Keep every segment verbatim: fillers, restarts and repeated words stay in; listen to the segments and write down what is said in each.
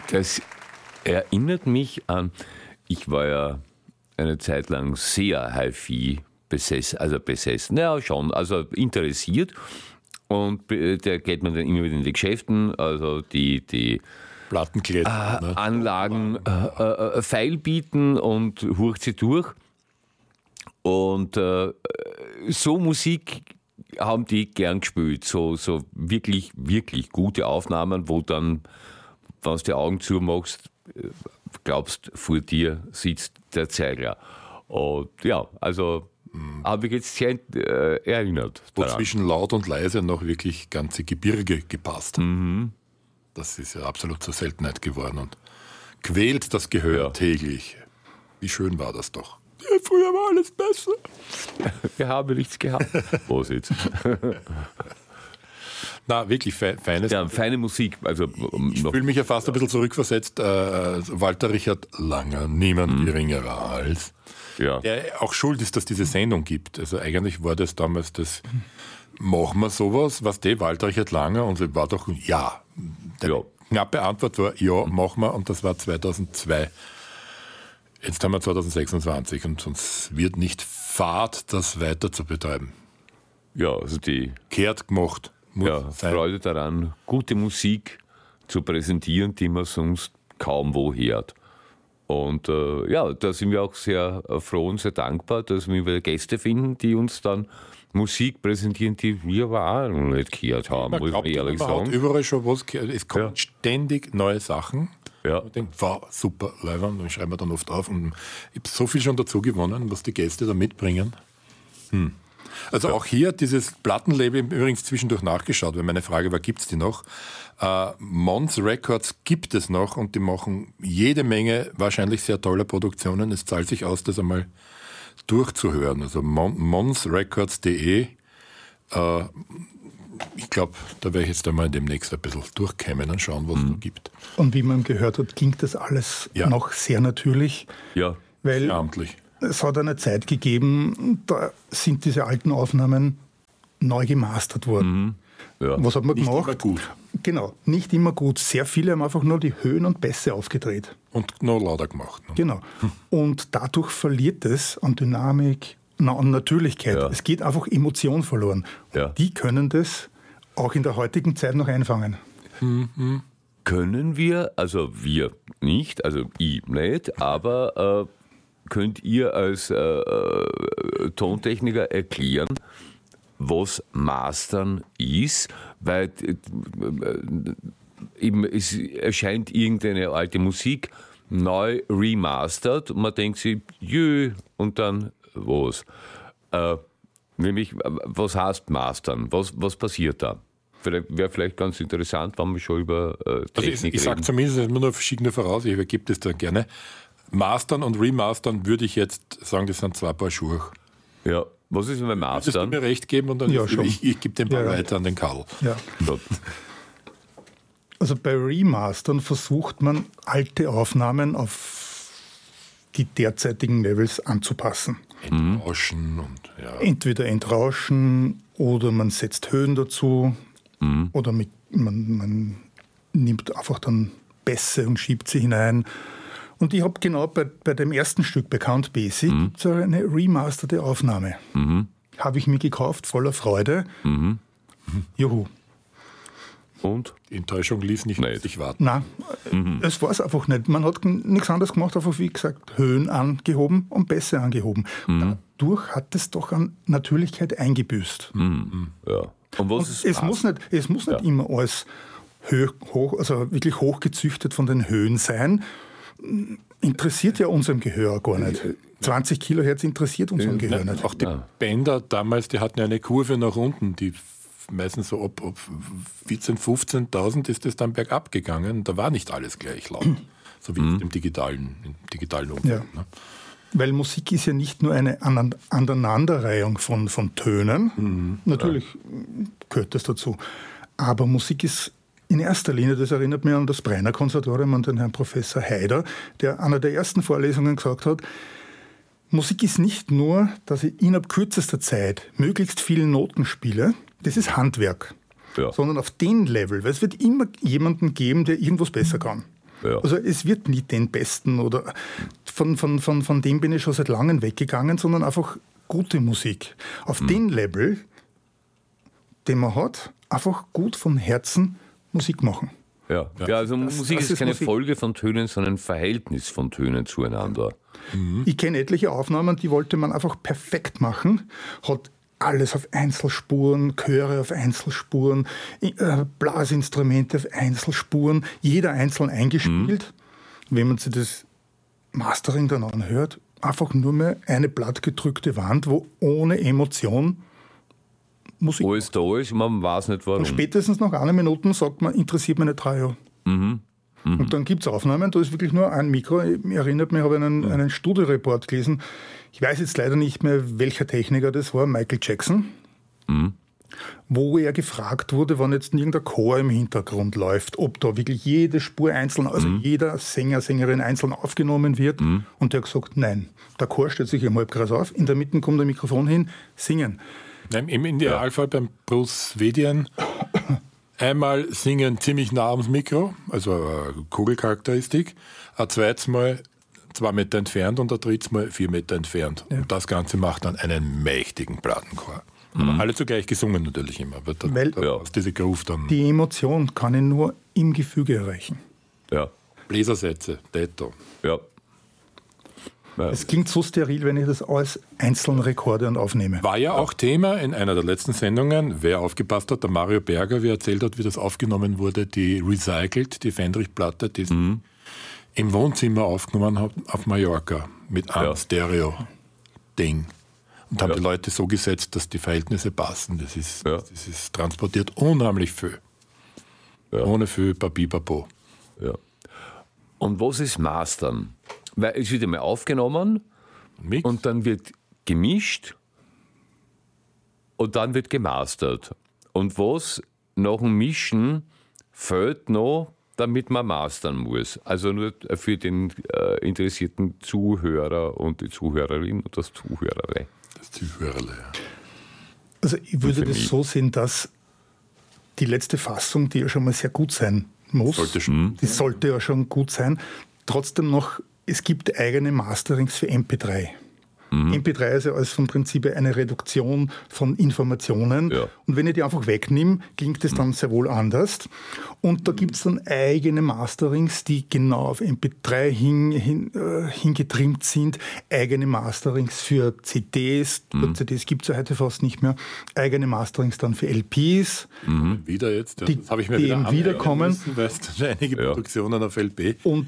Das erinnert mich an, ich war ja eine Zeit lang sehr Hi-Fi besessen, also besessen, ja schon, also interessiert. Und da geht man dann immer wieder in die Geschäften, also die, die Plattenkletter, äh, ne? Anlagen äh, äh, feil bieten und hurcht sie durch. Und äh, so Musik haben die gern gespielt, so, so wirklich, wirklich gute Aufnahmen, wo dann, wenn du die Augen zumachst, glaubst, vor dir sitzt der Zeiger. Und ja, also habe ich jetzt sehr äh, erinnert. Wo daran. zwischen laut und leise noch wirklich ganze Gebirge gepasst. Mhm. Das ist ja absolut zur Seltenheit geworden und quält das Gehör Ja. täglich. Wie schön war das doch. Ja, früher war alles besser. Wir haben nichts gehabt. Wo sitzt? Na, wirklich fe feines. Ja, feine Musik. Also, um Ich noch, fühle mich ja fast ein bisschen zurückversetzt. Äh, Walter Richard Langer, niemand Mhm. geringerer als. ja. Der auch schuld ist, dass diese Sendung gibt. Also eigentlich war das damals das, machen wir sowas, was der Walter Richard Langer, und es war doch, ja. Der Ja. knappe Antwort war, ja, machen wir, und das war zweitausendzwei. Jetzt haben wir zweitausendsechsundzwanzig und uns wird nicht Fahrt, das weiter zu betreiben. ja, also die Kehrt gemacht. Muss ja, sein. Freude daran, gute Musik zu präsentieren, die man sonst kaum wo hört. Und äh, ja, da sind wir auch sehr äh, froh und sehr dankbar, dass wir wieder Gäste finden, die uns dann Musik präsentieren, die wir aber auch noch nicht gehört haben, Man muss man glaubt, ehrlich man hat sagen. überall schon was gehört. Es kommen Ja. ständig neue Sachen. Ja. Ich denke, wow, super, Leibwand, und schreiben wir dann oft auf. Und ich habe so viel schon dazu gewonnen, was die Gäste da mitbringen. Hm. Also auch hier dieses Plattenlabel, übrigens zwischendurch nachgeschaut, weil meine Frage war, gibt es die noch? Äh, Mons Records gibt es noch und die machen jede Menge wahrscheinlich sehr toller Produktionen. Es zahlt sich aus, das einmal durchzuhören. Also mon, monsrecords punkt de. Äh, ich glaube, da werde ich jetzt einmal demnächst ein bisschen durchkämmen und schauen, was es da gibt. Und wie man gehört hat, ging das alles Ja. noch sehr natürlich, Ja, weil Amtlich. es hat eine Zeit gegeben, da sind diese alten Aufnahmen neu gemastert worden. ja. Was hat man Nicht gemacht? immer gut. Genau, nicht immer gut. Sehr viele haben einfach nur die Höhen und Bässe aufgedreht. Und noch lauter gemacht. Ne? Genau. Und dadurch verliert es an Dynamik, na, an Natürlichkeit. Ja. Es geht einfach Emotion verloren. Und Ja. die können das auch in der heutigen Zeit noch einfangen. Können wir, also wir nicht, also ich nicht, aber äh, könnt ihr als äh, äh, Tontechniker erklären, was Mastern ist? Weil äh, eben, es erscheint irgendeine alte Musik neu remastert und man denkt sich, jö, und dann was? Äh, nämlich, was heißt Mastern? Was, was passiert da? Vielleicht, wäre vielleicht ganz interessant, wenn wir schon über äh, Technik Also ich, ich reden. sage zumindest immer nur verschiedene voraus, ich übergebe das dann gerne. Mastern und Remastern würde ich jetzt sagen, das sind zwei Paar Schuhe. Ja, was ist mit Würdest du Mastern? mir recht geben und dann Ja, ist, schon. ich, ich gebe den Ball Ja, ja. weiter an den Karl. Ja. Gott. Also bei Remastern versucht man, alte Aufnahmen auf die derzeitigen Levels anzupassen. Entrauschen und ja. Entweder entrauschen oder man setzt Höhen dazu oder mit, man, man nimmt einfach dann Bässe und schiebt sie hinein. Und ich habe genau bei, bei dem ersten Stück, bei Count Basie, mhm. gibt es eine remasterte Aufnahme. Mhm. Habe ich mir gekauft, voller Freude. Mhm. Juhu. Und? Die Enttäuschung ließ nicht Nein. auf sich warten. Nein, Mhm. es war es einfach nicht. Man hat nichts anderes gemacht, einfach wie gesagt, Höhen angehoben und Bässe angehoben. Mhm. Dadurch hat es doch an Natürlichkeit eingebüßt. Mhm. Ja. Und was Und ist es, muss nicht, es muss nicht Ja. immer alles hoch, hoch, also wirklich hochgezüchtet von den Höhen sein. Interessiert ja unserem Gehör gar nicht. zwanzig Kilohertz interessiert unserem Gehör Nein, nicht. auch die Ja. Bänder damals, die hatten ja eine Kurve nach unten, die f- meistens so ab, ab vierzehntausend, fünfzehntausend ist das dann bergab gegangen. Da war nicht alles gleich laut, so wie Mhm. im digitalen, im digitalen Umfeld. Ja. Ne? Weil Musik ist ja nicht nur eine Anan- Aneinanderreihung von, von Tönen. Natürlich gehört das dazu. Aber Musik ist in erster Linie, das erinnert mich an das Breiner Konservatorium, an den Herrn Professor Haider, der einer der ersten Vorlesungen gesagt hat, Musik ist nicht nur, dass ich innerhalb kürzester Zeit möglichst viele Noten spiele, das ist Handwerk, Ja. sondern auf den Level, weil es wird immer jemanden geben, der irgendwas besser kann. Ja. Also es wird nie den Besten oder von, von, von, von dem bin ich schon seit langem weggegangen, sondern einfach gute Musik. Auf mhm. den Level, den man hat, einfach gut von Herzen Musik machen. Ja, ja also das, Musik das ist, ist keine Musik. Folge von Tönen, sondern ein Verhältnis von Tönen zueinander. Mhm. Ich kenne etliche Aufnahmen, die wollte man einfach perfekt machen, hat alles auf Einzelspuren, Chöre auf Einzelspuren, Blasinstrumente auf Einzelspuren, jeder einzeln eingespielt. Mhm. Wenn man sich das Mastering dann anhört, einfach nur mehr eine plattgedrückte Wand, wo ohne Emotion Musik. Alles da ist, man weiß nicht warum. Und spätestens nach einer Minute sagt man, interessiert mich nicht drei Jahre. Mhm. Mhm. Und dann gibt es Aufnahmen, da ist wirklich nur ein Mikro. Ich erinnert mich, ich habe einen, mhm. einen Studioreport gelesen. Ich weiß jetzt leider nicht mehr, welcher Techniker das war, Michael Jackson, mhm. wo er gefragt wurde, wann jetzt irgendein Chor im Hintergrund läuft, ob da wirklich jede Spur einzeln, also mhm. jeder Sänger, Sängerin einzeln aufgenommen wird. Mhm. Und der hat gesagt, nein, der Chor stellt sich im Halbkreis auf, in der Mitte kommt ein Mikrofon hin, singen. Nein, im Idealfall beim Bruce Vidian einmal singen ziemlich nah ans Mikro, also eine Kugelcharakteristik, ein zweites Mal zwei Meter entfernt und ein drittes Mal vier Meter entfernt. Ja. Und das Ganze macht dann einen mächtigen Plattenchor. Mhm. Aber alle zugleich gesungen natürlich immer. Aber da, Weil da ja. diese Groove dann die Emotion kann ich nur im Gefüge erreichen. Ja. Bläsersätze, Detto. Ja. Ja. Es klingt so steril, wenn ich das alles einzeln rekorde und aufnehme. War ja auch Thema in einer der letzten Sendungen, wer aufgepasst hat, der Mario Berger, wie er erzählt hat, wie das aufgenommen wurde, die Recycled, die Fendrich-Platte, die sie mhm. im Wohnzimmer aufgenommen hat auf Mallorca mit einem ja. Stereo-Ding. Und haben ja. die Leute so gesetzt, dass die Verhältnisse passen. Das ist, ja. das ist transportiert unheimlich viel. Ja. Ohne viel Papipapo. Ja. Und was ist Mastern? Weil es wird einmal aufgenommen Mix. Und dann wird gemischt und dann wird gemastert. Und was nach dem Mischen fehlt noch, damit man mastern muss? Also nur für den äh, interessierten Zuhörer und die Zuhörerin und das Zuhörerle. Das Zuhörerle, ja. Also ich würde das so sehen, dass die letzte Fassung, die ja schon mal sehr gut sein muss, sollte schon. die sollte ja schon gut sein, trotzdem noch. Es gibt eigene Masterings für M P drei. Mhm. M P drei ist ja alles vom Prinzip eine Reduktion von Informationen. Ja. Und wenn ich die einfach wegnehme, klingt es dann mhm. sehr wohl anders. Und da gibt es dann eigene Masterings, die genau auf M P drei hin, hin, äh, hingetrimmt sind. Eigene Masterings für C Ds. Mhm. C Ds gibt es ja heute fast nicht mehr. Eigene Masterings dann für L Ps. Mhm. Wieder jetzt. Ja. Die, das habe ich mir die wieder wiederkommen. Müssen, weil es einige ja. Produktionen auf L P. Und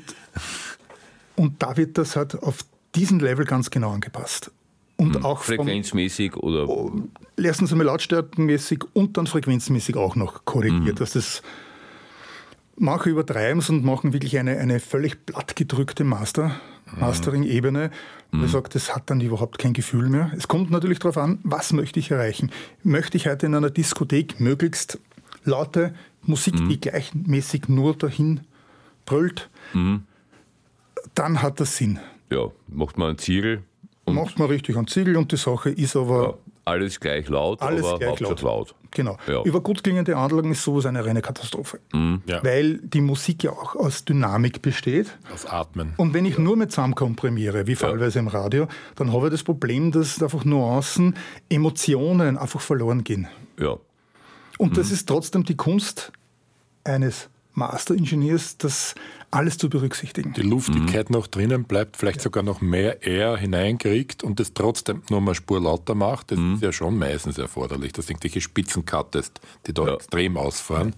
Und da wird das halt auf diesen Level ganz genau angepasst. Und hm. auch frequenzmäßig vom, oder? Oh, erstens einmal lautstärkenmäßig und dann frequenzmäßig auch noch korrigiert. Mhm. Dass das manche übertreiben es und machen wirklich eine, eine völlig plattgedrückte Master, mhm. Mastering-Ebene. Mhm. Man sagt, das hat dann überhaupt kein Gefühl mehr. Es kommt natürlich darauf an, was möchte ich erreichen. Möchte ich heute in einer Diskothek möglichst laute Musik, mhm. die gleichmäßig nur dahin brüllt, mhm. dann hat das Sinn. Ja, macht man einen Ziegel. Macht man richtig einen Ziegel und die Sache ist aber... Ja, alles gleich laut, alles aber gleich laut. laut. Genau. Ja. Über gut klingende Anlagen ist sowas eine reine Katastrophe. Mhm. Ja. Weil die Musik ja auch aus Dynamik besteht. Aus Atmen. Und wenn ich ja. nur mit zusammen komprimiere, wie fallweise im Radio, dann habe ich das Problem, dass einfach Nuancen, Emotionen einfach verloren gehen. Ja. Und mhm. das ist trotzdem die Kunst eines Master-Ingenieurs, das alles zu berücksichtigen. Die Luftigkeit mhm. noch drinnen bleibt, vielleicht ja. sogar noch mehr Air hineinkriegt und das trotzdem nur mal Spur lauter macht. Das mhm. ist ja schon meistens erforderlich, dass du irgendwelche Spitzen cuttest, die da ja. extrem ausfahren.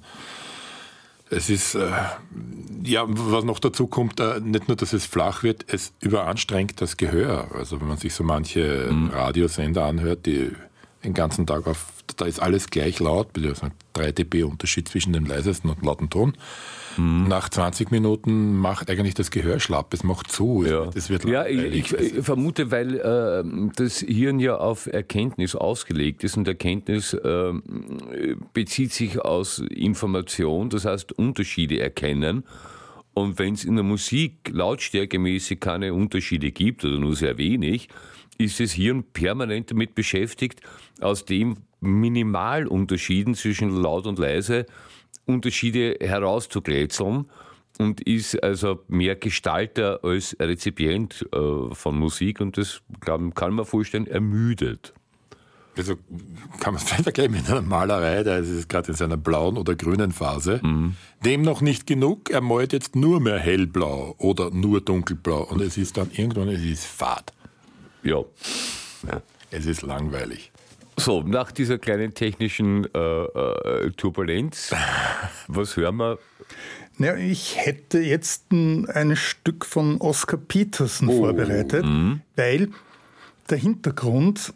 Es ist, äh, ja, was noch dazu kommt, äh, nicht nur, dass es flach wird, es überanstrengt das Gehör. Also wenn man sich so manche mhm. Radiosender anhört, die den ganzen Tag auf, da ist alles gleich laut, also drei dB Unterschied zwischen dem leisesten und lauten Ton. Mhm. Nach zwanzig Minuten macht eigentlich das Gehör schlapp, es macht zu. Ja, das wird ja ich, ich vermute, weil äh, das Hirn ja auf Erkenntnis ausgelegt ist und Erkenntnis äh, bezieht sich aus Information, das heißt Unterschiede erkennen. Und wenn es in der Musik lautstärkemäßig keine Unterschiede gibt oder nur sehr wenig, ist das Hirn permanent damit beschäftigt, aus dem Minimalunterschieden zwischen laut und leise Unterschiede herauszugrätseln und ist also mehr Gestalter als Rezipient äh, von Musik und das glaub, kann man vorstellen, ermüdet. Also kann man es vielleicht vergleichen mit einer Malerei, der ist gerade in seiner blauen oder grünen Phase. Mhm. Dem noch nicht genug, er malt jetzt nur mehr hellblau oder nur dunkelblau und es ist dann irgendwann, es ist fad. Ja. ja. Es ist langweilig. So, nach dieser kleinen technischen äh, äh, Turbulenz, was hören wir? Ja, ich hätte jetzt ein, ein Stück von Oscar Peterson oh. vorbereitet, mhm. weil der Hintergrund,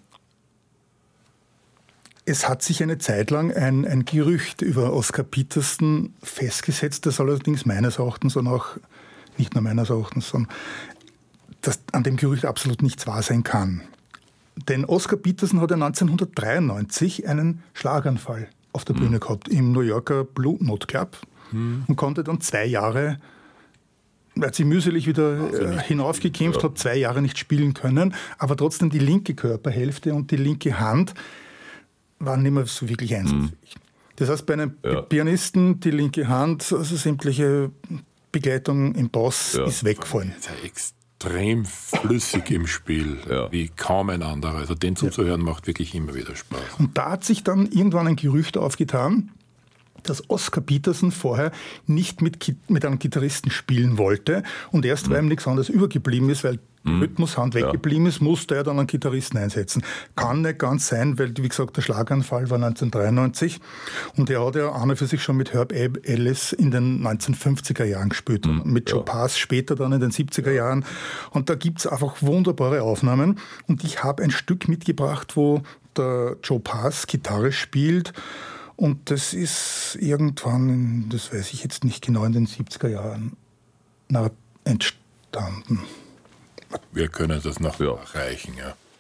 es hat sich eine Zeit lang ein, ein Gerücht über Oscar Peterson festgesetzt, das allerdings meines Erachtens und auch nicht nur meines Erachtens, sondern dass an dem Gerücht absolut nichts wahr sein kann. Denn Oscar Peterson hat ja neunzehnhundertdreiundneunzig einen Schlaganfall auf der Bühne mhm. gehabt im New Yorker Blue Note Club mhm. und konnte dann zwei Jahre, er hat sich mühselig wieder äh, hinaufgekämpft, ja. hat zwei Jahre nicht spielen können, aber trotzdem die linke Körperhälfte und die linke Hand waren nicht mehr so wirklich einsatzfähig. Mhm. Das heißt, bei einem ja. Pianisten die linke Hand, also sämtliche Begleitung im Bass ja. ist weggefallen. Extrem flüssig im Spiel, ja. wie kaum ein anderer. Also den zuzuhören ja. macht wirklich immer wieder Spaß. Und da hat sich dann irgendwann ein Gerücht aufgetan, dass Oscar Peterson vorher nicht mit, mit einem Gitarristen spielen wollte und erst, mhm. weil ihm nichts anderes übergeblieben ist, weil die mhm. Rhythmushand weggeblieben ja. ist, musste er dann einen Gitarristen einsetzen. Kann nicht ganz sein, weil, wie gesagt, der Schlaganfall war neunzehnhundertdreiundneunzig und er hat ja an und für sich schon mit Herb Ellis in den neunzehnhundertfünfziger Jahren gespielt mhm. und mit Joe ja. Pass später dann in den siebziger Jahren. Und da gibt es einfach wunderbare Aufnahmen und ich habe ein Stück mitgebracht, wo der Joe Pass Gitarre spielt. Und das ist irgendwann, das weiß ich jetzt nicht genau, in den siebziger Jahren entstanden. Wir können das noch ja. erreichen, ja.